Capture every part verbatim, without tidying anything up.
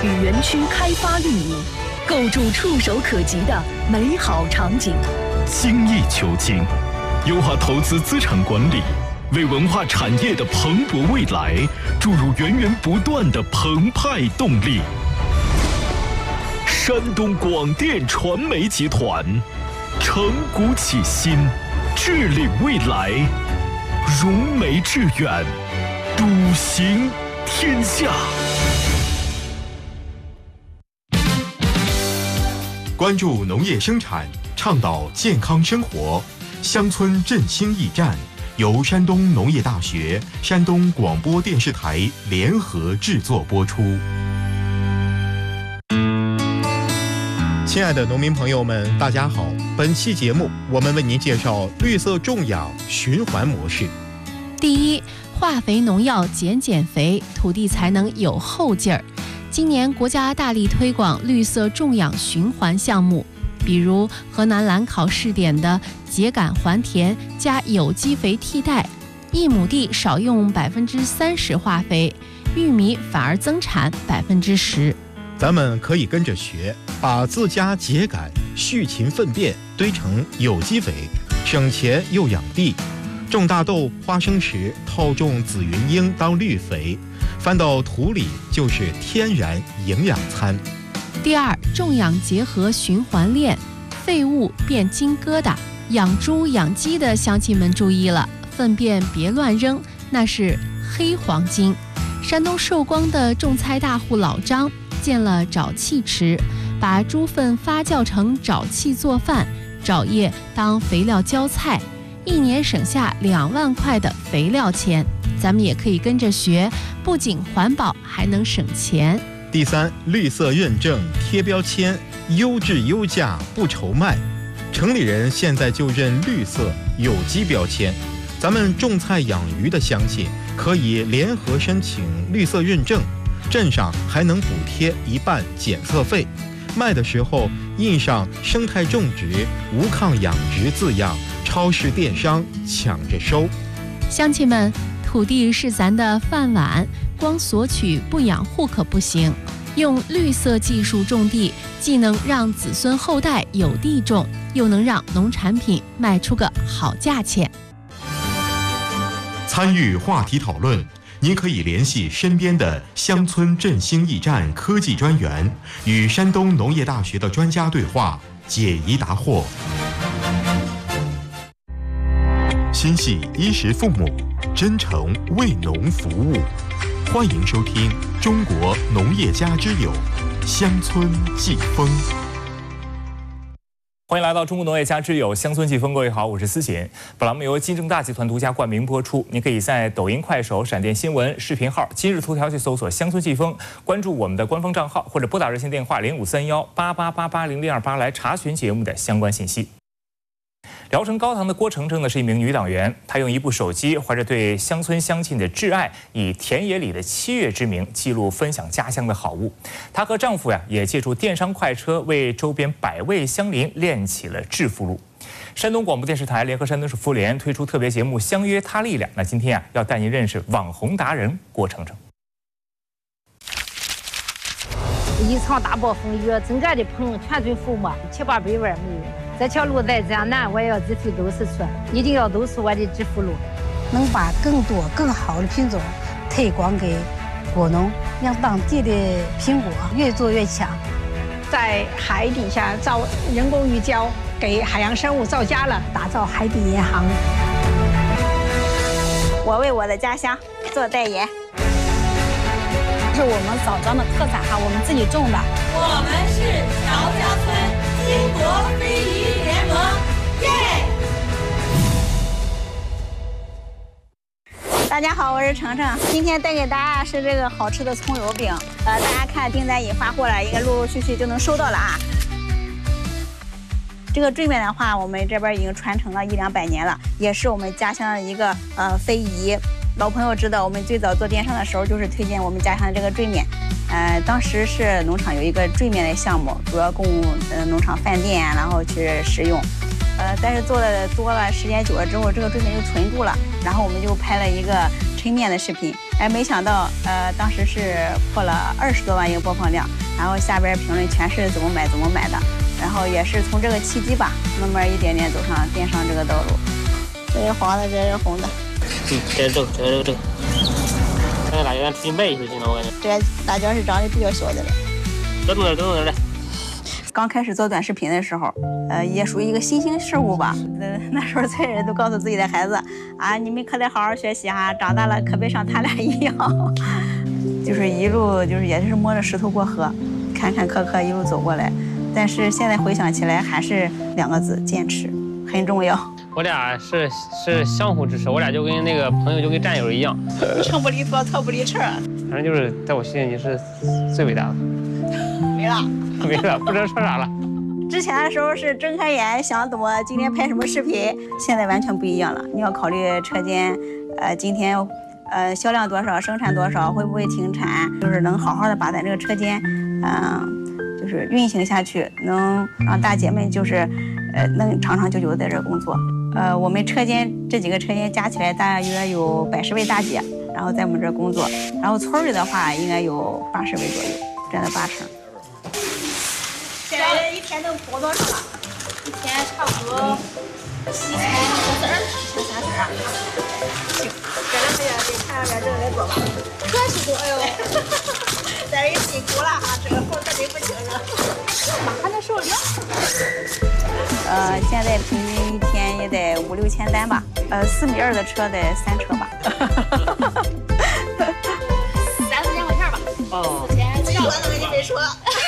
与园区开发运营，构筑触手可及的美好场景。 精益求精，优化投资资产管理，为文化产业的蓬勃未来注入源源不断的澎湃动力。山东广电传媒集团，承古启新，致力未来，融媒致远，笃行天下。 关注农业生产，倡导健康生活，乡村振兴驿站由山东农业大学、山东广播电视台联合制作播出。亲爱的农民朋友们，大家好！本期节目，我们为您介绍绿色种养循环模式。 第一，化肥农药减减肥，土地才能有后劲儿。今年国家大力推广绿色种养循环项目，比如河南兰考试点的秸秆还田加有机肥替代，一亩地少用百分之三十化肥，玉米反而增产百分之十。 咱们可以跟着学，把自家秸秆、畜禽粪便堆成有机肥，省钱又养地。种大豆、花生时套种紫云英当绿肥，翻到土里就是天然营养餐。 第二，种养结合循环链，废物变金疙瘩。养猪养鸡的乡亲们注意了，粪便别乱扔，那是黑黄金。山东寿光的种菜大户老张建了沼气池，把猪粪发酵成沼气做饭，沼液当肥料浇菜，一年省下两万块的肥料钱。咱们也可以跟着学，不仅环保，还能省钱。 第三，绿色认证贴标签，优质优价不愁卖。城里人现在就认绿色有机标签，咱们种菜养鱼的乡亲可以联合申请绿色认证，镇上还能补贴一半检测费。卖的时候印上生态种植、无抗养殖字样，超市电商抢着收。 乡亲们，土地是咱的饭碗，光索取不养护可不行。用绿色技术种地，既能让子孙后代有地种，又能让农产品卖出个好价钱。 参与话题讨论，您可以联系身边的乡村振兴驿站科技专员，与山东农业大学的专家对话，解疑答惑。心系衣食父母，真诚为农服务。欢迎收听《中国农业家之友》乡村季风。 欢迎来到中国农业家之友乡村季风，各位好，我是思贤。本栏目由金正大集团独家冠名播出。您可以在抖音、快手、闪电新闻视频号、今日头条去搜索“乡村季风”，关注我们的官方账号，或者拨打热线电话零五三幺八八八八零零二八来查询节目的相关信息。聊城高堂的郭程程呢是一名女党员，她用一部手机，怀着对乡村乡亲的挚爱，以田野里的七月之名记录分享家乡的好物。她和丈夫呀也借助电商快车，为周边百位乡邻练起了致富路。山东广播电视台联合山东省妇联推出特别节目《相约他力量》，那今天啊要带您认识网红达人郭程程。 一场大暴风雨，整个的棚全军覆没，七八百万没有。这条路再这样难，我也要自己走出去，一定要走出我的致富路， 能把更多更好的品种推广给果农，让当地的苹果越做越强。 在海底下造人工鱼礁，给海洋生物造家了， 打造海底银行。 我为我的家乡做代言。 是我们枣庄的特产哈，我们自己种的。 我们是曹家村金国非遗联盟，耶！ 大家好，我是程程，今天带给大家是这个好吃的葱油饼。呃，大家看订单已发货了，应该陆陆续续就能收到了啊。这个坠面的话，我们这边已经传承了一两百年了，也是我们家乡的一个呃非遗。老朋友知道，我们最早做电商的时候，就是推荐我们家乡的这个坠面。呃，当时是农场有一个坠面的项目，主要供呃农场饭店然后去使用。呃，但是做的多了，时间久了之后，这个坠面就存住了。然后我们就拍了一个抻面的视频， 哎，没想到呃当时是破了二十多万一个播放量，然后下边评论全是怎么买怎么买的，然后也是从这个契机吧，慢慢一点点走上电商这个道路。这是黄的，这是红的。 嗯，这是这个，这是这个。这个辣椒挺卖出去了，我感觉。 这辣椒是长得比较小的了。 搁弄点，搁弄点来。 刚开始做短视频的时候，呃，也属于一个新兴事物吧。呃，那时候村人都告诉自己的孩子，啊，你们可得好好学习哈，长大了可别像他俩一样。就是一路就是也是摸着石头过河，坎坎坷坷一路走过来。但是现在回想起来，还是两个字：坚持，很重要。 我俩是是相互支持，我俩就跟那个朋友就跟战友一样， 车不离砣，砣不离车。 反正就是在我心里你是最伟大的。 没了， 没了，不知道说啥了。 之前的时候是睁开眼想怎么今天拍什么视频，现在完全不一样了。你要考虑车间，呃，今天呃销量多少，生产多少，会不会停产，就是能好好的把咱这个车间，嗯、呃，就是运行下去，能让大姐们就是呃能长长久久的在这工作。呃，我们车间这几个车间加起来大约有百十位大姐，然后在我们这儿工作，然后村里的话应该有八十位左右，占了八成。 现在一天能播多少了？一天差不多七千多丝儿，七千三丝儿。 这两边得看两边这个来做吧。 可是多哟！ 但是也辛苦了哈，这个活可得不轻了。 妈还能受了。 呃，现在平均一天也得五六千单吧。呃，四米二的车得三车吧。 三四千块钱吧。哦。四千上。 我怎么你没说？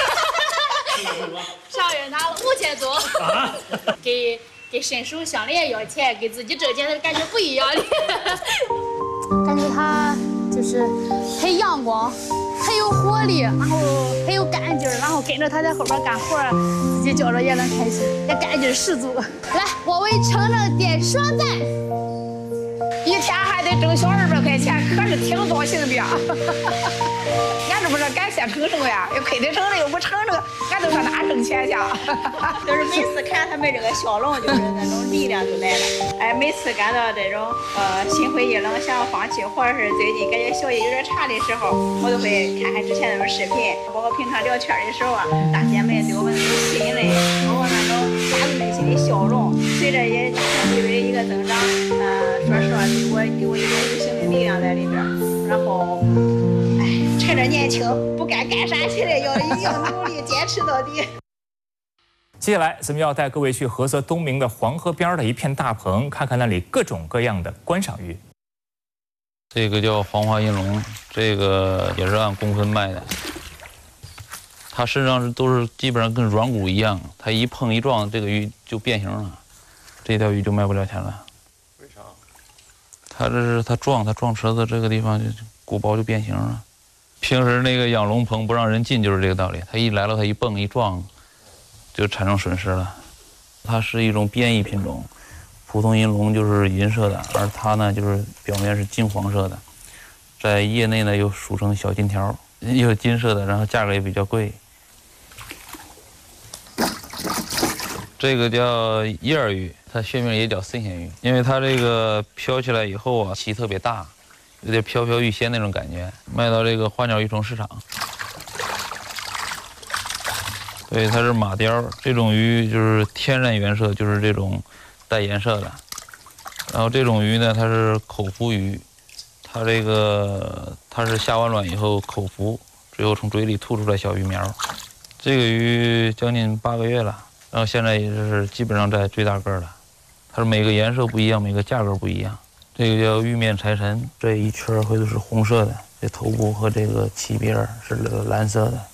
上月拿了五千多，给给伸手项链要钱，给自己挣钱的感觉不一样的。感觉他就是很阳光，很有活力，然后很有干劲儿，然后跟着他在后边干活，自己觉着也能开心，也干劲十足。来，我为程程点双赞。 一天还得挣小二百块钱，可是挺高兴的。俺这不是感谢程程呀，又亏得成了又不成这个，俺都说哪挣钱去？ 就是每次看他们这个笑容，就是那种力量就来了。哎，每次感到这种呃心灰意冷，想放弃，或者是最近感觉效益有点差的时候，我都会看看之前那种视频，包括平常聊天的时候啊，大姐们对我们那种吸引力，包括那种发自内心的笑容，随着也家庭地位的一个增长，呃，说实话，给我给我一种无形的力量在里边，然后。趁着年轻，不该干啥去的，要要努力坚持到底。 接下来，咱们要带各位去菏泽东明的黄河边的一片大棚，看看那里各种各样的观赏鱼。 这个叫黄花银龙，这个也是按公分卖的。它身上都是基本上跟软骨一样，它一碰一撞，这个鱼就变形了，这条鱼就卖不了钱了。为啥？它这是它撞，它撞池子这个地方就骨包就变形了。平时那个养龙棚不让人进，就是这个道理。它一来了，它一蹦一撞，就产生损失了。它是一种变异品种，普通银龙就是银色的，而它呢就是表面是金黄色的，在业内呢又俗称小金条，又金色的，然后价格也比较贵。这个叫叶儿鱼，它学名也叫神仙鱼，因为它这个飘起来以后啊，鳍特别大。有点飘飘欲仙那种感觉，卖到这个花鸟鱼虫市场。对，它是马鲷，这种鱼就是天然原色，就是这种带颜色的。然后这种鱼呢，它是口服鱼，它这个它是下完卵以后口服，最后从嘴里吐出来小鱼苗。这个鱼将近八个月了，然后现在也是基本上在最大个了。它是每个颜色不一样，每个价格不一样。这个叫玉面财神，这一圈会都是红色的，这头部和这个鳍边是蓝色的。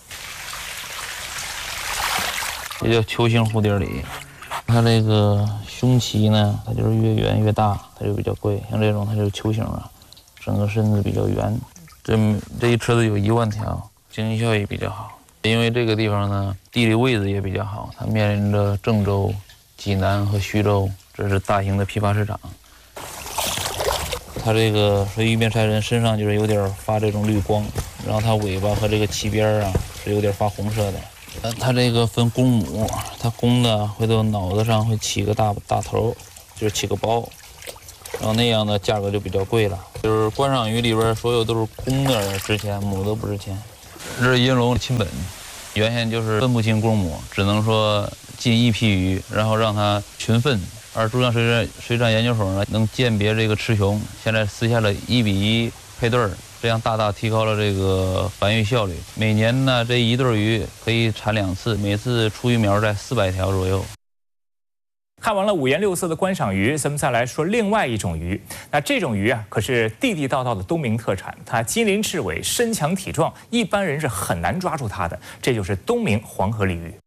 这叫球形蝴蝶鲤，它这个胸鳍呢，它就是越圆越大，它就比较贵。像这种它就是球形啊，整个身子比较圆。这这一车子有一万条，经济效益比较好。因为这个地方呢，地理位置也比较好，它面临着郑州、济南和徐州，这是大型的批发市场。它这个说玉面财神身上就是有点发这种绿光，然后它尾巴和这个鳍边啊是有点发红色的。呃，它这个分公母，它公的会到脑子上会起个大大头，就是起个包， 然后那样的价格就比较贵了。就是观赏鱼里边所有都是公的值钱，母的不值钱。这是银龙亲本，原先就是分不清公母，只能说进一批鱼，然后让它群分。而珠江水产水产研究所呢，能鉴别这个雌雄，现在实现了一比一配对儿，这样大大提高了这个繁育效率。每年呢，这一对鱼可以产两次，每次出鱼苗在四百条左右。 看完了五颜六色的观赏鱼，咱们再来说另外一种鱼。那这种鱼啊，可是地地道道的东明特产，它金鳞翅尾，身强体壮，一般人是很难抓住它的。这就是东明黄河鲤鱼。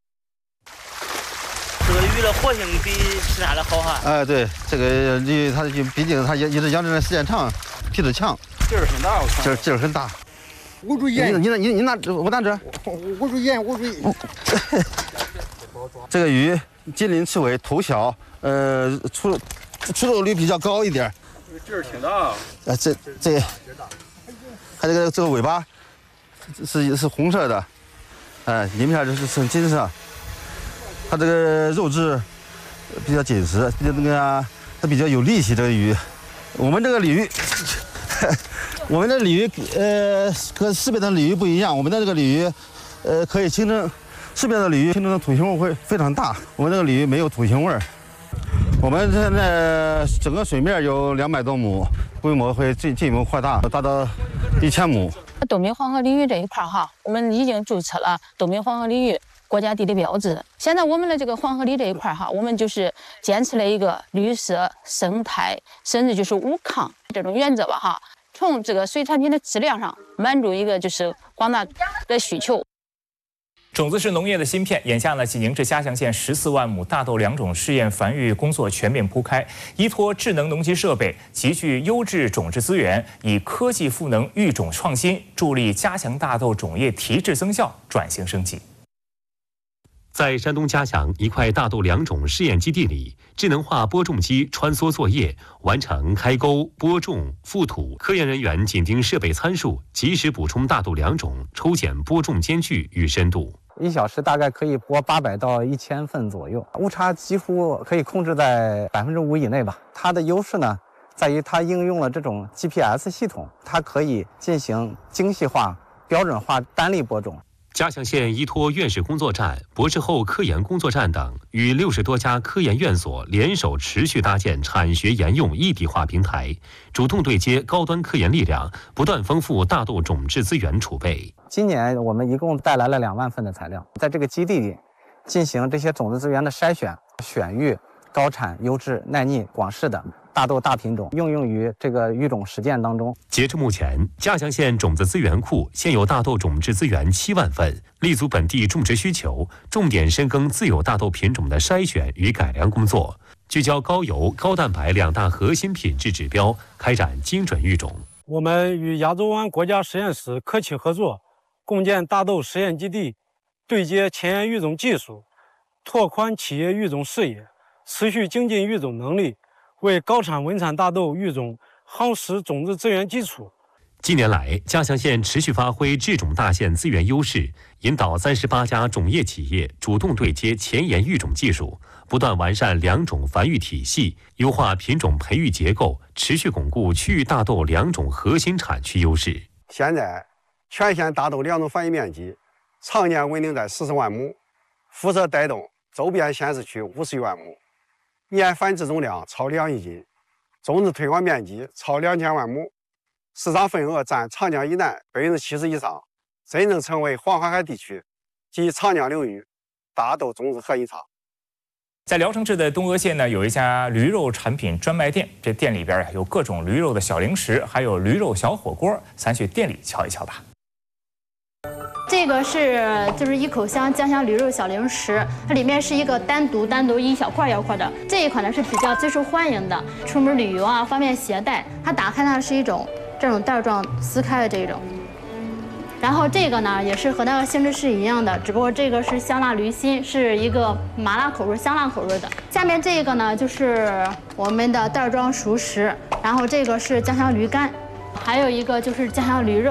这个鱼的活性比其他的好哈。 哎，对，这个鱼它就毕竟它也也是养殖的时间长，皮质强， 劲儿很大，我看。 劲儿劲儿很大。 捂住眼， 你你你你拿我拿这。 捂住眼，捂住眼。 这个鱼金鳞翅尾，头小，呃，出出肉率比较高一点。 这个劲儿挺大。 啊，这这，它这个这个尾巴是是红色的，哎，鳞片就是呈金色。它这个肉质比较紧实，比较那个它比较有力气。这个鱼，我们这个鲤鱼，我们的鲤鱼呃和市面的鲤鱼不一样，我们的这个鲤鱼，呃可以形成市面的鲤鱼形成的土腥味会非常大，我们这个鲤鱼没有土腥味儿。我们现在整个水面有两百多亩，规模会进进一步扩大，达到一千亩。 东明黄河鲤鱼这一块哈，我们已经注册了东明黄河鲤鱼国家地理标志。现在我们的这个黄河鲤这一块哈，我们就是坚持了一个绿色、生态，甚至就是无抗这种原则吧哈。从这个水产品的质量上，满足一个就是广大的需求。 种子是农业的芯片，眼下呢，济宁至嘉祥县十四万亩大豆两种试验繁育工作全面铺开，依托智能农机设备，集聚优质种质资源，以科技赋能育种创新，助力嘉祥大豆种业提质增效、转型升级。 在山东嘉祥一块大豆两种试验基地里，智能化播种机穿梭作业，完成开沟、播种、覆土。科研人员紧盯设备参数，及时补充大豆两种，抽检播种间距与深度。 一小时大概可以播八百到一千份左右，误差几乎可以控制在百分之五以内吧。它的优势呢，在于它应用了这种 G P S 系统，它可以进行精细化、标准化单粒播种。 嘉祥县依托院士工作站、博士后科研工作站等，与六十多家科研院所联手，持续搭建产学研用一体化平台，主动对接高端科研力量，不断丰富大豆种质资源储备。 今年我们一共带来了两万份的材料，在这个基地里进行这些种子资源的筛选，选育高产、优质、耐腻、广适的大豆大品种，应用于这个育种实践当中。 截至目前，嘉祥县种子资源库现有大豆种质资源七万份，立足本地种植需求，重点深耕自有大豆品种的筛选与改良工作，聚焦高油、高蛋白两大核心品质指标，开展精准育种。 我们与亚洲湾国家实验室科企合作，共建大豆实验基地，对接前沿育种技术，拓宽企业育种视野，持续精进育种能力，为高产稳产大豆育种夯实种子资源基础。 近年来，嘉祥县持续发挥制种大县资源优势，引导三十八家种业企业主动对接前沿育种技术，不断完善两种繁育体系，优化品种培育结构，持续巩固区域大豆两种核心产区优势。 现在，全县大豆两种繁育面积常年稳定在十四万亩，负责带动周边县市区五十余万亩，年繁殖总量超两亿斤，种子推广面积超两千万亩，市场份额占长江以南百分之七十以上，真正成为黄淮海地区及长江流域大豆种子核心厂。 在聊城市的东阿县呢，有一家驴肉产品专卖店，这店里边有各种驴肉的小零食，还有驴肉小火锅，咱去店里瞧一瞧吧。 这个是就是一口香家乡驴肉小零食，它里面是一个单独单独一小块一块的。这一款呢是比较最受欢迎的，出门旅游啊方便携带。它打开呢是一种这种袋状撕开的这种。然后这个呢也是和那个性质是一样的，只不过这个是香辣驴心，是一个麻辣口味、香辣口味的。下面这个呢就是我们的袋装熟食，然后这个是家乡驴肝，还有一个就是家乡驴肉。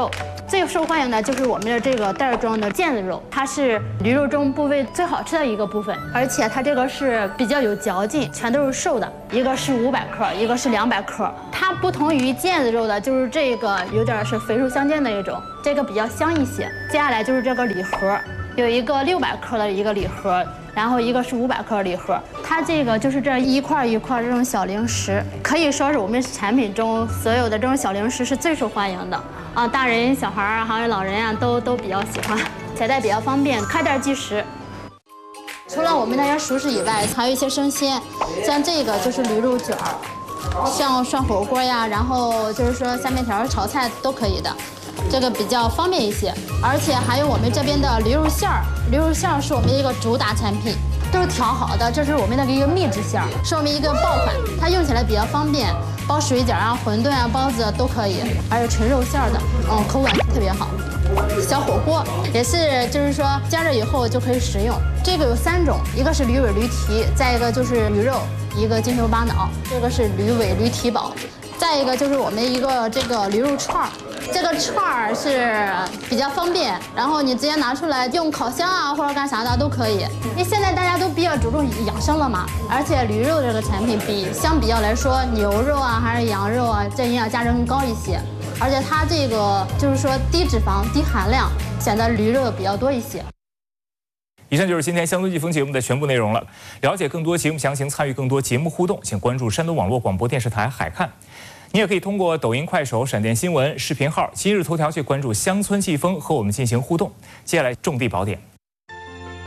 最受欢迎的就是我们的这个袋装的腱子肉，它是驴肉中部位最好吃的一个部分，而且它这个是比较有嚼劲，全都是瘦的，一个是五百克，一个是两百克。它不同于腱子肉的，就是这个有点是肥瘦相间的一种，这个比较香一些。接下来就是这个礼盒，有一个六百克的一个礼盒。然后一个是五百克礼盒，它这个就是这一块一块这种小零食，可以说是我们产品中所有的这种小零食是最受欢迎的啊，大人、小孩啊，还有老人啊，都都比较喜欢，携带比较方便，开袋即食。除了我们那些熟食以外，还有一些生鲜，像这个就是驴肉卷儿，像涮火锅呀，然后就是说下面条、炒菜都可以的。这个比较方便一些，而且还有我们这边的驴肉馅儿，驴肉馅儿是我们一个主打产品，都是调好的。这是我们的一个秘制馅儿，是我们一个爆款，它用起来比较方便，包水饺啊、馄饨啊、包子都可以，还有纯肉馅儿的，嗯，口感特别好。小火锅也是，就是说加热以后就可以食用。这个有三种，一个是驴尾驴蹄，再一个就是驴肉，一个金球巴脑，这个是驴尾驴蹄堡，再一个就是我们一个这个驴肉串儿。这个串儿是比较方便，然后你直接拿出来用烤箱啊或者干啥的都可以。因为现在大家都比较注重养生了嘛，而且驴肉这个产品比相比较来说，牛肉啊还是羊肉啊，这营养价值更高一些。而且它这个就是说低脂肪、低含量，显得驴肉比较多一些。 以上就是今天乡村季风节目的全部内容了。了解更多节目详情，参与更多节目互动，请关注山东网络广播电视台海看。你也可以通过抖音、快手、闪电新闻视频号、今日头条去关注乡村季风，和我们进行互动。接下来种地宝典。